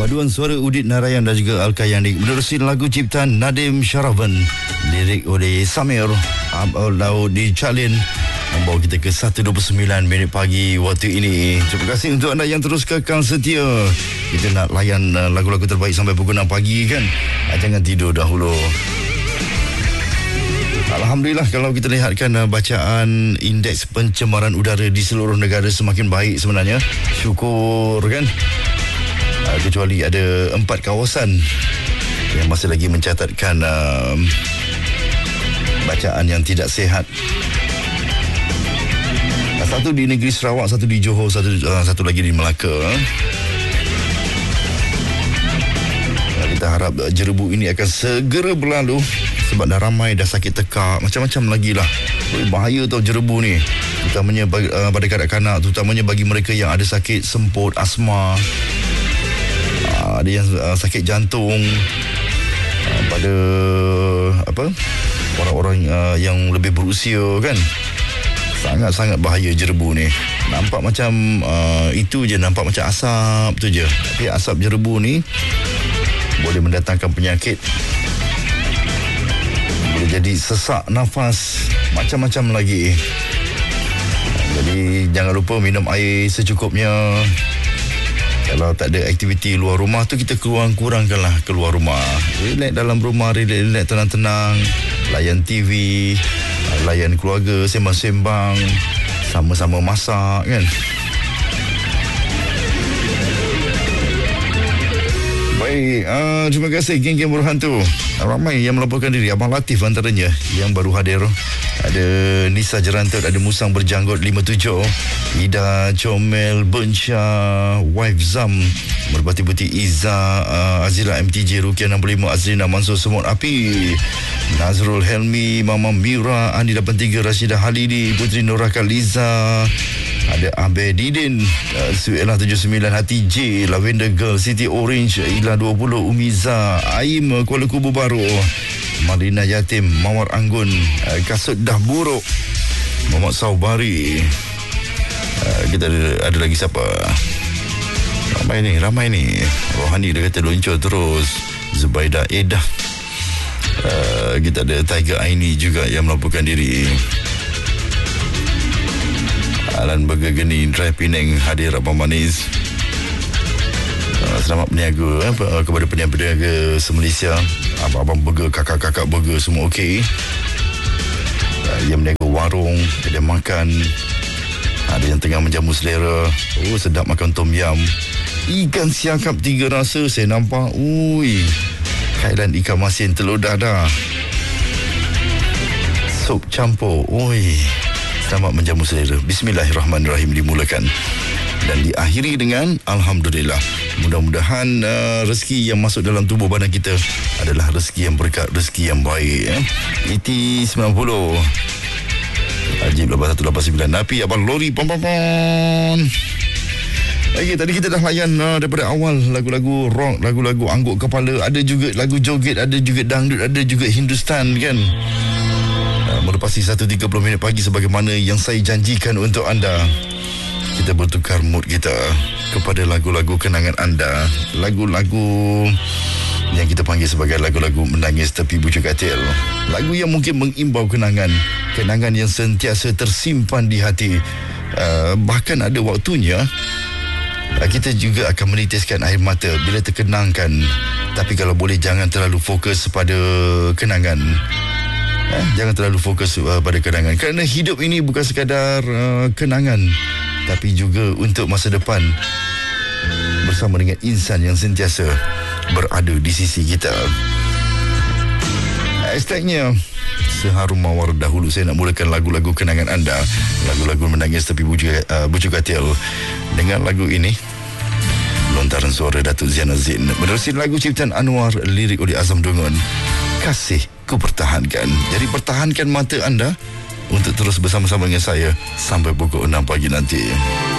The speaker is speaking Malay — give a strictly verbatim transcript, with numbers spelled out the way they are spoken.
Paduan suara Udit Narayan dan juga Al-Kayani menerusi lagu ciptaan Nadim Syaravan, lirik oleh Samir Abdul Daud di Calin, membawa kita ke satu dua puluh sembilan minit pagi waktu ini. Terima kasih untuk anda yang terus kekal setia. Kita nak layan uh, lagu-lagu terbaik sampai pukul enam pagi kan. Uh, jangan tidur dahulu. Alhamdulillah, kalau kita lihatkan uh, bacaan indeks pencemaran udara di seluruh negara semakin baik sebenarnya. Syukur kan. Uh, kecuali ada empat kawasan yang masih lagi mencatatkan uh, bacaan yang tidak sihat. Uh, satu di negeri Sarawak, satu di Johor, satu uh, satu lagi di Melaka. Uh, kita harap uh, jerebu ini akan segera berlalu sebab dah ramai dah sakit tekak, macam-macam lagi lah. Oh, bahaya tau jerebu ni, terutamanya bagi, uh, pada kanak-kanak, terutamanya bagi mereka yang ada sakit semput, asma. Ada yang uh, sakit jantung, uh, pada apa orang-orang uh, yang lebih berusia kan. Sangat-sangat bahaya jerebu ni. Nampak macam uh, itu je, nampak macam asap tu je, tapi asap jerebu ni boleh mendatangkan penyakit, boleh jadi sesak nafas, macam-macam lagi. Jadi jangan lupa minum air secukupnya. Kalau tak ada aktiviti luar rumah tu, kita kurang-kurangkanlah keluar rumah. Relax dalam rumah, relax tenang-tenang, layan T V, layan keluarga, sembang-sembang, sama-sama masak kan. Baik, uh, terima kasih geng-geng Buruhan tu. Ramai yang melaporkan diri. Abang Latif antaranya yang baru hadir. Ada Nisa Jerantut, ada Musang Berjanggut lima tujuh, Ida Comel Bensha, Wife Zam, Merpati Putih Iza, uh, Azila M T J, Rukia enam puluh lima, Azrina Mansur Semut Api, Nazrul Helmi, Mama Mira, Andi lapan tiga, Rashidah Halidi, Putri Nurah Kaliza, ada Abedidin, uh, Suela tujuh sembilan, Hati J, Lavender Girl, City Orange, Ila dua puluh, Umiza, Aim, Kuala Kubu Baru, Marina Yatim, Mawar Anggun, uh, Kasut Dah Buruk, Muhammad Saubari. uh, Kita ada, ada lagi siapa? Ramai ni, ramai ni. Rohani dia kata luncur terus. Zubaida Edah. uh, Kita ada Tiger Aini juga yang melaporkan diri. Alan Burger Geni, Drive Penang hadir Abang Manis. Uh, selamat berniaga eh, kepada peniaga-peniaga se-Malaysia. Abang-abang burger, kakak-kakak burger semua okey. Uh, yang berniaga warung, kedai makan, ada yang tengah menjamu selera. Oh, sedap makan tom yam. Ikan siakap tiga rasa saya nampak. Ui, kailan ikan masin telur dadah, sup campur. Ui, selamat menjamu selera. Bismillahirrahmanirrahim dimulakan dan diakhiri dengan Alhamdulillah. Mudah-mudahan uh, rezeki yang masuk dalam tubuh badan kita adalah rezeki yang berkat, rezeki yang baik. eh. E T sembilan puluh Ajib lapan satu lapan sembilan Napi Abang Lori pom pom pom. Okay, tadi kita dah layan uh, daripada awal lagu-lagu rock, lagu-lagu angguk kepala, ada juga lagu joget, ada juga dangdut, ada juga Hindustan kan. Uh, melepasi satu tiga puluh minit pagi sebagaimana yang saya janjikan untuk anda. Kita bertukar mood kita kepada lagu-lagu kenangan anda, lagu-lagu yang kita panggil sebagai lagu-lagu menangis tepi bujuk katil. Lagu yang mungkin mengimbau kenangan, kenangan yang sentiasa tersimpan di hati. Uh, bahkan ada waktunya uh, kita juga akan menitiskan air mata bila terkenangkan. Tapi kalau boleh jangan terlalu fokus pada kenangan. uh, Jangan terlalu fokus uh, pada kenangan, kerana hidup ini bukan sekadar uh, kenangan, tapi juga untuk masa depan bersama dengan insan yang sentiasa berada di sisi kita. Hashtagnya seharum mawar dahulu. Saya nak mulakan lagu-lagu kenangan anda, lagu-lagu menangis tepi bujuk, uh, bujuk katil dengan lagu ini, lontaran suara Datuk Zian Azin menerusi lagu ciptaan Anwar, lirik oleh Azam Dungun, Kasih Ku Pertahankan. Jadi pertahankan mata anda untuk terus bersama-sama dengan saya sampai pukul enam pagi nanti.